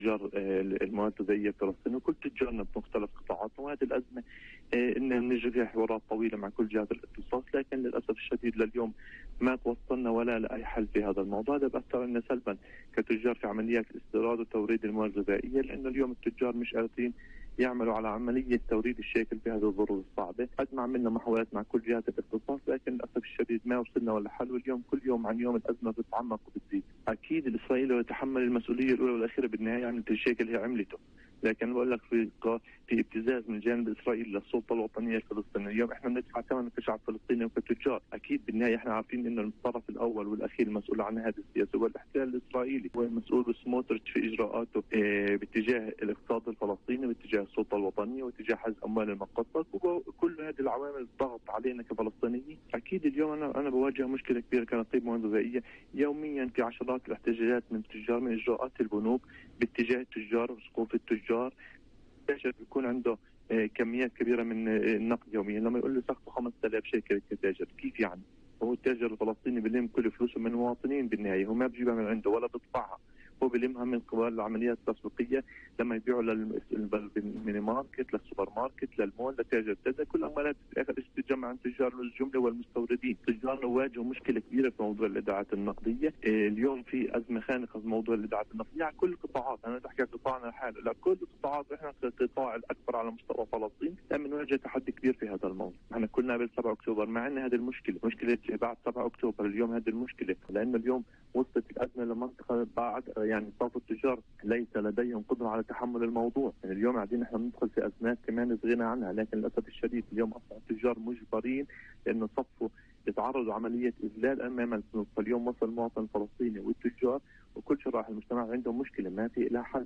تجار المواد الغذائيه بفلسطين وكل تجارنا بمختلف قطاعاتنا، وهذه الازمه ان نجري فيها حوارات طويله مع كل جهات الاختصاص، لكن للاسف الشديد لليوم ما توصلنا ولا لاي حل في هذا الموضوع. هذا بأثر علينا سلبا كتجار في عمليات الاستيراد وتوريد المواد الغذائيه، لانه اليوم التجار مش قادرين يعملوا على عمليه توريد الشيكل في هذه الظروف الصعبه. قد ما عملنا محاولات مع كل جهات الاختصاص، لكن للاسف الشديد ما وصلنا ولا حل، واليوم كل يوم عن يوم الازمه بتتعمق وبتزيد. اكيد الاسرائيلي يتحمل المسؤوليه الاولى والاخيره بالنهايه عن الشيكل هي عملته، لكن بقول لك في ابتزاز من الجانب الاسرائيلي للسلطه الوطنيه الفلسطينيه. اليوم احنا بندفع ثمن كشعب فلسطيني وكتجار، اكيد بالنهايه احنا عارفين انه الطرف الاول والاخير المسؤول عن هذه السياسه هو الاحتلال الاسرائيلي، هو المسؤول سموتريتش في اجراءاته باتجاه الاقتصاد الفلسطيني، باتجاه السلطه الوطنيه، واتجاه حجز اموال المقدس، وكل هذه العوامل ضغط علينا كفلسطينيين. اكيد اليوم انا بواجه مشكله كبيره كنقيب مواد غذائيه، يوميا في عشرات الاحتجاجات من التجار، من اجراءات البنوك باتجاه التجار وسقوط التجار. يكون عنده كميات كبيره من النقد يوميا، لما يقول له سقطوا 5000 شيكل كتاجر، كيف يعني؟ هو التاجر الفلسطيني بيلم كل فلوسه من المواطنين بالنهايه، هو ما بيجيبها من عنده ولا بيدفعها، هو بيلمها من قبل العمليات التسويقيه لما يبيعوا للميني ماركت، للسوبر ماركت، للمول، لتاجر التاجر، كل العمليات في الاخر تتجمع عن تجار الجمله والمستوردين. تجارنا واجهوا مشكله كبيره في موضوع الايداعات النقديه، اليوم في ازمه خانقه في موضوع الايداعات النقديه على كل القطاعات، انا بحكي قطاعنا لحاله، لا كل القطاعات، احنا القطاع الاكبر على مستوى فلسطين بنواجه تحدي كبير في هذا الموضوع. احنا كنا قبل 7 اكتوبر مع ان هذه المشكله مشكله بعد 7 اكتوبر، اليوم هذه المشكله، لانه اليوم وصلت الازمه لمنطقه بعد يعني صف التجار ليس لديهم قدره على تحمل الموضوع، يعني اليوم قاعدين احنا ندخل في ازمات كمان نتغنى عنها، لكن للاسف الشديد اليوم اصبح التجار مجبرين لانه صفوا يتعرضوا عمليه اذلال امام البنوك. فاليوم وصل المواطن الفلسطيني والتجار وكل شرائح المجتمع عندهم مشكله ما في لها حل.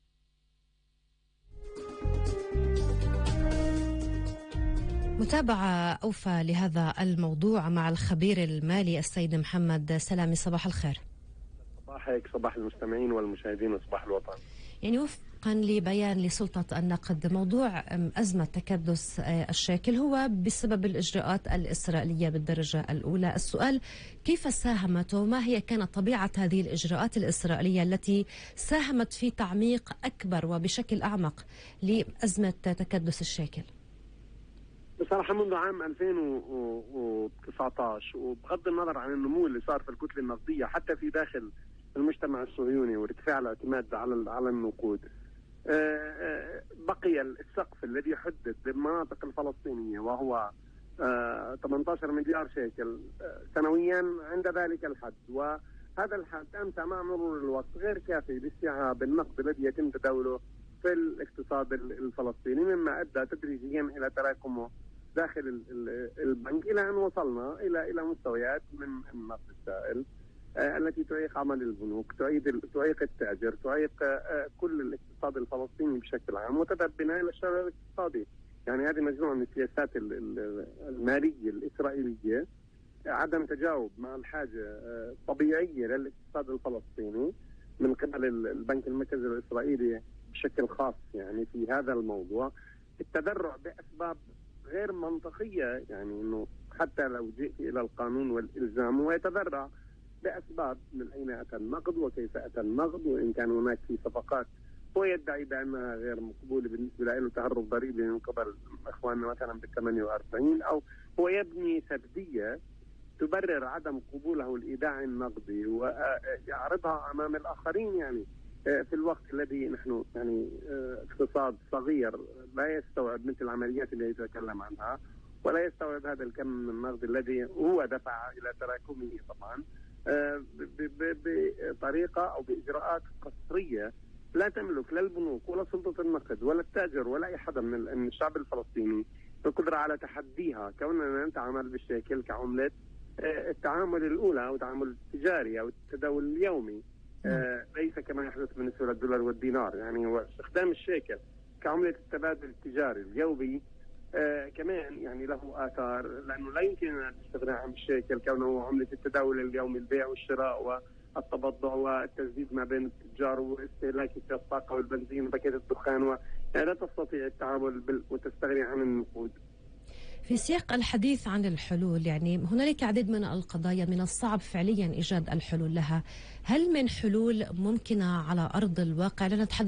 متابعة أوفى لهذا الموضوع مع الخبير المالي السيد محمد سلامي. صباح الخير. صباحك، صباح المستمعين والمشاهدين وصباح الوطن. يعني وفقا لبيان لسلطة النقد، موضوع أزمة تكدس الشيكل هو بسبب الإجراءات الإسرائيلية بالدرجة الأولى. السؤال كيف ساهمت وما هي كانت طبيعة هذه الإجراءات الإسرائيلية التي ساهمت في تعميق أكبر وبشكل أعمق لأزمة تكدس الشيكل؟ بصراحة منذ عام 2019 وبغض النظر عن النمو اللي صار في الكتلة النقدية حتى في داخل المجتمع الصهيوني وارتفاع الاعتماد على النقود، بقي السقف الذي حدد للمناطق الفلسطينية وهو 18 مليار شيكل سنويا عند ذلك الحد، وهذا الحد أمتى مع مرور الوقت غير كافي لاستيعاب النقد الذي يتم تداوله في الاقتصاد الفلسطيني، مما أدى تدريجيا إلى تراكمه داخل البنك إلى أن وصلنا إلى مستويات من النقد السائل التي تعيق عمل البنوك، تعيق التاجر، تعيق كل الاقتصاد الفلسطيني بشكل عام، وتذهب بنا إلى الشارع الاقتصادي. يعني هذه مجموعة من السياسات المالية الإسرائيلية، عدم تجاوب مع الحاجة الطبيعية للاقتصاد الفلسطيني من قبل البنك المركزي الإسرائيلي بشكل خاص يعني في هذا الموضوع، التذرع بأسباب غير منطقية، يعني أنه حتى لو جئت إلى القانون والإلزام هو يتذرع بأسباب من أين أتى النقد وكيف أتى النقد، وإن كان هناك في صفقات هو يدعي بأنها غير مقبولة بالنسبة له تهرب ضريبي من قبل إخواننا مثلا بال 48، أو هو يبني سردية تبرر عدم قبوله الإيداع النقدي ويعرضها أمام الآخرين، يعني في الوقت الذي نحن يعني اقتصاد صغير لا يستوعب مثل العمليات اللي يتكلم عنها، ولا يستوعب هذا الكم من النقد الذي هو دفع إلى تراكمه طبعا بطريقة أو بإجراءات قصرية لا تملك لا البنوك ولا سلطة النقد ولا التاجر ولا أي حدا من الشعب الفلسطيني القدرة على تحديها، كوننا نتعامل بالشيكل كعملة التعامل الأولى أو التعامل التجاري أو التداول اليومي، ليس كما يحدث بالنسبة للدولار والدينار. يعني هو استخدام الشيكل كعملة التبادل التجاري اليومي كمان يعني له آثار، لأنه لا يمكن أن تستغنى عن الشيكل كونه عملة التداول اليومي، البيع والشراء والتبضع والتسديد ما بين التجار واستهلاك الطاقة والبنزين وباكيت الدخان، يعني لا تستطيع التعامل وتستغني عن النقود. في سياق الحديث عن الحلول، يعني هنالك عديد من القضايا من الصعب فعليا إيجاد الحلول لها، هل من حلول ممكنة على أرض الواقع؟ لنتحدث